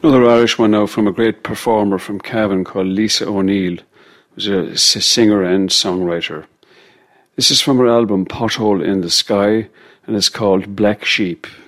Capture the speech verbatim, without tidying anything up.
Another Irish one now from a great performer from Cavan called Lisa O'Neill, who's a singer and songwriter. This is from her album Pothole in the Sky, and it's called Black Sheep.